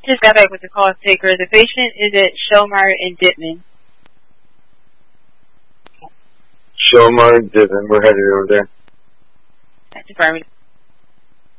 Just got back with the call taker. The patient is at Shelmar in Dittman. Shelmar, Dittman. We're headed over there. That's affirmative.